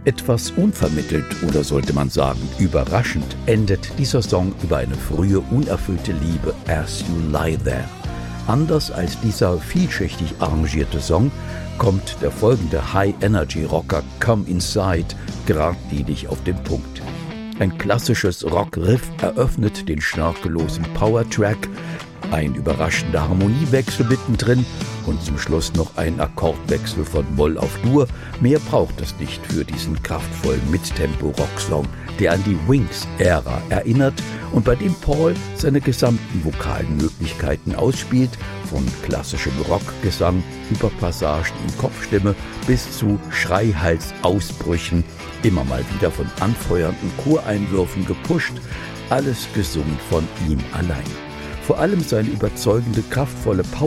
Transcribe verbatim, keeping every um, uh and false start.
Etwas unvermittelt oder sollte man sagen überraschend endet dieser Song über eine frühe unerfüllte Liebe, As You Lie There. Anders als dieser vielschichtig arrangierte Song kommt der folgende High-Energy-Rocker Come Inside geradlinig auf den Punkt. Ein klassisches Rock-Riff eröffnet den schnörkellosen Power-Track, ein überraschender Harmoniewechsel mittendrin und zum Schluss noch ein Akkordwechsel von Moll auf Dur. Mehr braucht es nicht für diesen kraftvollen Mittempo-Rocksong, der an die Wings-Ära erinnert und bei dem Paul seine gesamten vokalen Möglichkeiten ausspielt, von klassischem Rockgesang über Passagen in Kopfstimme bis zu Schreihalsausbrüchen, immer mal wieder von anfeuernden Choreinwürfen gepusht, alles gesungen von ihm allein. Vor allem seine überzeugende, kraftvolle Power